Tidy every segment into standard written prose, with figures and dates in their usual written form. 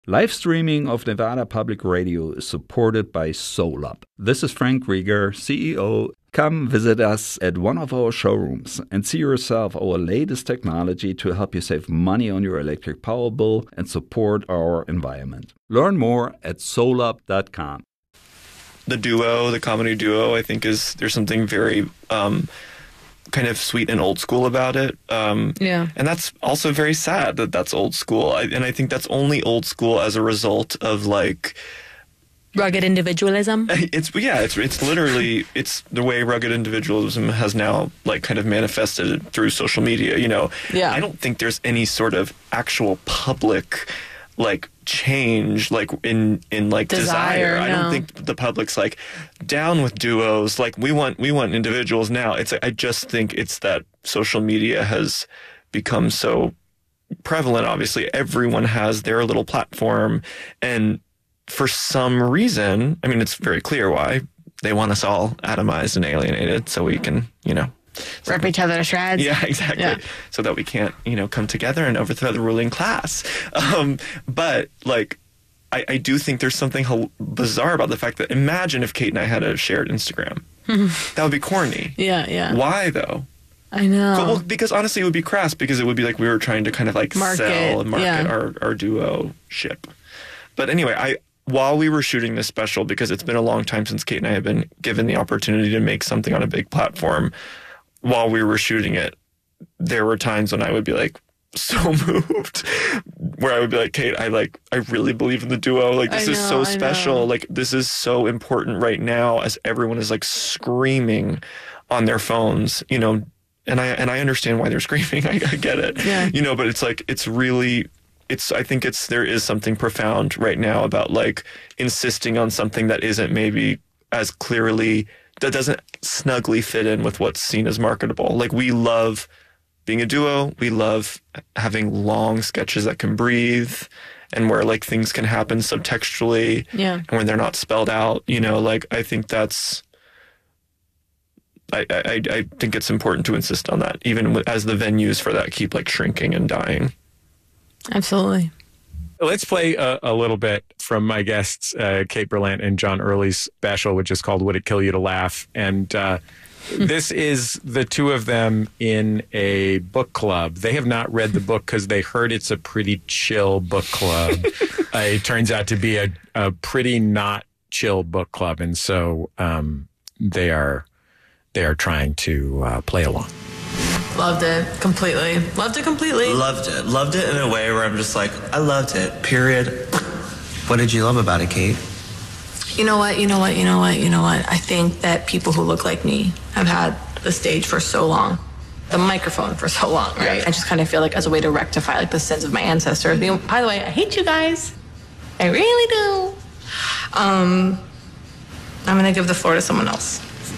Live streaming of Nevada Public Radio is supported by SolUp. This is Frank Rieger, CEO. Come visit us at one of our showrooms and see yourself our latest technology to help you save money on your electric power bill and support our environment. Learn more at solup.com. The comedy duo, I think there's something very kind of sweet and old school about it. And that's also very sad that that's old school. And I think that's only old school as a result of like rugged individualism. It's literally the way rugged individualism has now like kind of manifested through social media. I don't think there's any sort of actual public like change like in like desire. No. I don't think the public's like down with duos. Like we want individuals now. I just think it's that social media has become so prevalent. Obviously, everyone has their little platform, and for some reason, I mean, it's very clear why they want us all atomized and alienated, so we can, rip each other to shreds. Yeah, exactly. Yeah. So that we can't, come together and overthrow the ruling class. But like, I do think there's something bizarre about the fact that imagine if Kate and I had a shared Instagram. That would be corny. Yeah. Why though? I know. Well, because honestly, it would be crass because it would be like we were trying to kind of like sell and market our duo ship. But anyway, while we were shooting this special, because it's been a long time since Kate and I have been given the opportunity to make something on a big platform, while we were shooting it, there were times when I would be like so moved, where I would be like, Kate, I really believe in the duo. Like, this is so special. Like, this is so important right now as everyone is like screaming on their phones, and I understand why they're screaming. I get it, but it's like, I think there is something profound right now about like insisting on something that isn't maybe as clearly, that doesn't snugly fit in with what's seen as marketable. Like, we love being a duo. We love having long sketches that can breathe and where like things can happen subtextually and when they're not spelled out, like I think that's, I think it's important to insist on that, even as the venues for that keep like shrinking and dying. Absolutely. Let's play a little bit from my guests, Kate Berlant and John Early's special, which is called Would It Kill You to Laugh? And this is the two of them in a book club. They have not read the book because they heard it's a pretty chill book club. It turns out to be a pretty not chill book club. And so they are trying to play along. Loved it completely. Loved it completely. Loved it. Loved it in a way where I'm just like, I loved it, period. What did you love about it, Kate? You know what? I think that people who look like me have had the stage for so long, the microphone for so long, right? I just kind of feel like as a way to rectify like the sins of my ancestors. By the way, I hate you guys. I really do. I'm going to give the floor to someone else.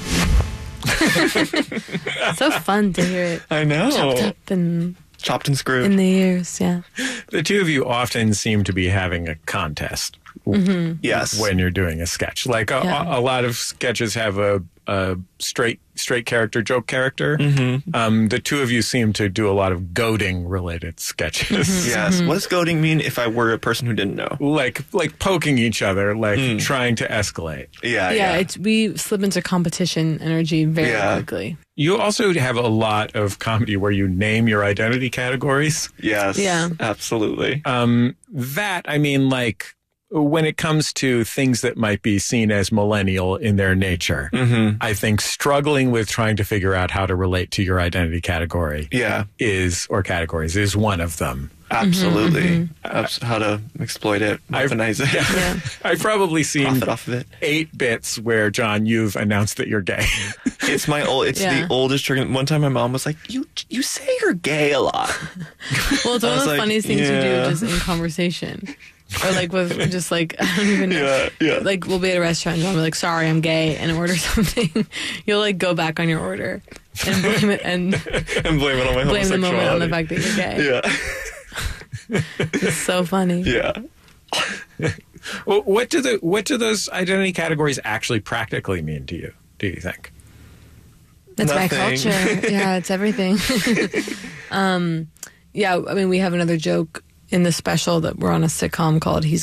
So fun to hear it. I know. Chopped and screwed in the ears. Yeah. The two of you often seem to be having a contest. Yes. When you're doing a sketch, like a lot of sketches have a straight character, joke character. The two of you seem to do a lot of goading related sketches. Yes. What does goading mean if I were a person who didn't know? Like poking each other, like trying to escalate. Yeah. We slip into competition energy very quickly. You also have a lot of comedy where you name your identity categories. Yes. Yeah. Absolutely. When it comes to things that might be seen as millennial in their nature, I think struggling with trying to figure out how to relate to your identity category is one of them. Absolutely. How to exploit it, weaponize it. I've probably seen profit off of it. 8 bits where, John, you've announced that you're gay. It's the oldest trigger. One time my mom was like, you say you're gay a lot. Well, it's one of the funniest things you do just in conversation. Or like with just like, I don't even know. Yeah. Like we'll be at a restaurant and I'll be like, sorry, I'm gay, and order something. You'll like go back on your order and blame it and blame it on my homosexuality. Blame the moment on the fact that you're gay. Yeah. It's so funny. Yeah. Well, what do those identity categories actually practically mean to you, do you think? It's my culture. Yeah, it's everything. We have another joke in the special that we're on a sitcom called He's